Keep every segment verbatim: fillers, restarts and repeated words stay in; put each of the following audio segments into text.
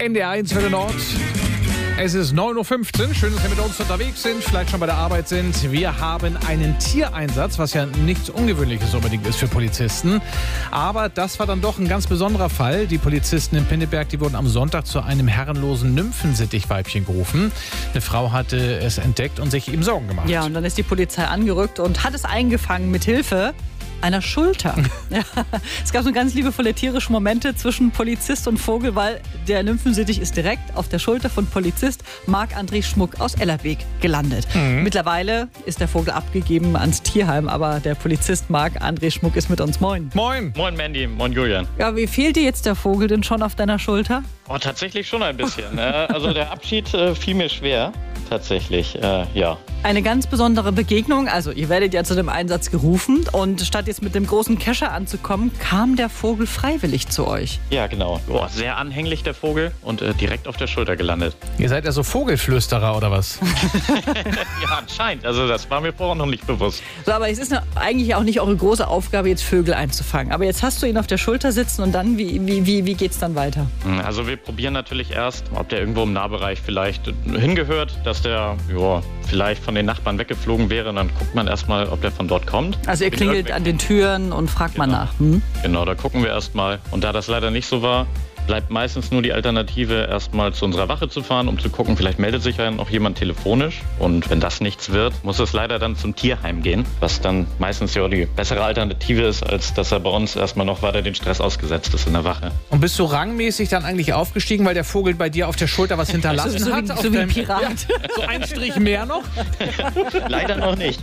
N D R eins Welle Nord. Es ist neun Uhr fünfzehn. Schön, dass Sie mit uns unterwegs sind, vielleicht schon bei der Arbeit sind. Wir haben einen Tiereinsatz, was ja nichts Ungewöhnliches unbedingt ist für Polizisten. Aber das war dann doch ein ganz besonderer Fall. Die Polizisten in Pinneberg, die wurden am Sonntag zu einem herrenlosen Nymphensittichweibchen gerufen. Eine Frau hatte es entdeckt und sich eben Sorgen gemacht. Ja, und dann ist die Polizei angerückt und hat es eingefangen mit Hilfe einer Schulter. Ja, es gab so ganz liebevolle tierische Momente zwischen Polizist und Vogel, weil der Nymphensittich ist direkt auf der Schulter von Polizist Marc-André Schmuck aus Ellerbeek gelandet. Mhm. Mittlerweile ist der Vogel abgegeben ans Tierheim, aber der Polizist Marc-André Schmuck ist mit uns. Moin. Moin. Moin Mandy, moin Julian. Ja, wie fehlt dir jetzt der Vogel denn schon auf deiner Schulter? Oh, tatsächlich schon ein bisschen. Also der Abschied äh, fiel mir schwer. Tatsächlich, äh, ja. Eine ganz besondere Begegnung. Also ihr werdet ja zu dem Einsatz gerufen und statt jetzt mit dem großen Kescher anzukommen, kam der Vogel freiwillig zu euch. Ja, genau. Oh, sehr anhänglich der Vogel und äh, direkt auf der Schulter gelandet. Ihr seid ja so Vogelflüsterer oder was? Ja, anscheinend. Also das war mir vorher noch nicht bewusst. So, aber es ist eine, eigentlich auch nicht eure große Aufgabe, jetzt Vögel einzufangen. Aber jetzt hast du ihn auf der Schulter sitzen und dann, wie, wie, wie, wie geht's dann weiter? Also wir probieren natürlich erst, ob der irgendwo im Nahbereich vielleicht hingehört, dass der ja, vielleicht von den Nachbarn weggeflogen wäre. Und dann guckt man erstmal, ob der von dort kommt. Also ihr klingelt an den Türen und fragt genau. mal nach. Hm? Genau, da gucken wir erstmal. Und da das leider nicht so war, bleibt meistens nur die Alternative, erstmal zu unserer Wache zu fahren, um zu gucken, vielleicht meldet sich ja noch jemand telefonisch. Und wenn das nichts wird, muss es leider dann zum Tierheim gehen, was dann meistens ja die bessere Alternative ist, als dass er bei uns erstmal noch weiter den Stress ausgesetzt ist in der Wache. Und bist du rangmäßig dann eigentlich aufgestiegen, weil der Vogel bei dir auf der Schulter was hinterlassen so, so hat? Wie, so wie ein Pirat. Ja, so ein Strich mehr noch? Leider noch nicht.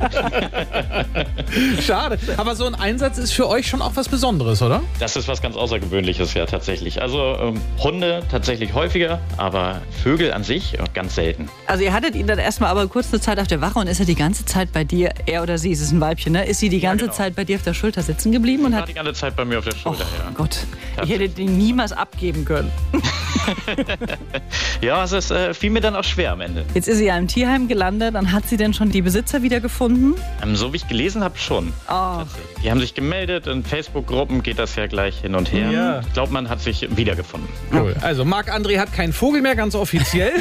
Schade. Aber so ein Einsatz ist für euch schon auch was Besonderes, oder? Das ist was ganz Außergewöhnliches, ja, tatsächlich. Also ähm, Hunde tatsächlich häufiger, aber Vögel an sich ja, ganz selten. Also ihr hattet ihn dann erstmal aber kurz eine Zeit auf der Wache und ist er die ganze Zeit bei dir, er oder sie, es ist ein Weibchen, ne? Ist sie die ganze ja, genau. Zeit bei dir auf der Schulter sitzen geblieben? Und war hat die ganze Zeit bei mir auf der Schulter, oh ja. Gott, ich hätte den niemals abgeben können. Ja, es ist, äh, fiel mir dann auch schwer am Ende. Jetzt ist sie ja im Tierheim gelandet, dann hat sie denn schon die Besitzer wiedergefunden? Ähm, so wie ich gelesen habe, schon. Oh. Die haben sich gemeldet, in Facebook-Gruppen geht das ja gleich hin und her. Ja. Ich glaube, man hat sich wiedergefunden. Cool. Also Marc-André hat keinen Vogel mehr, ganz offiziell.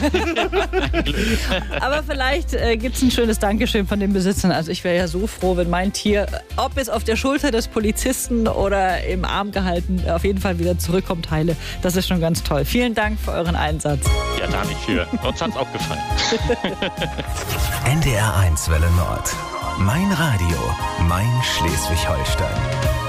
Aber vielleicht äh, gibt es ein schönes Dankeschön von den Besitzern. Also ich wäre ja so froh, wenn mein Tier, ob es auf der Schulter des Polizisten oder im Arm gehalten, auf jeden Fall wieder zurückkommt heile. Das ist schon ganz toll. Vielen Dank für euren Einsatz. Ja, da nicht für. Uns hat's auch gefallen. N D R eins Welle Nord. Mein Radio, mein Schleswig-Holstein.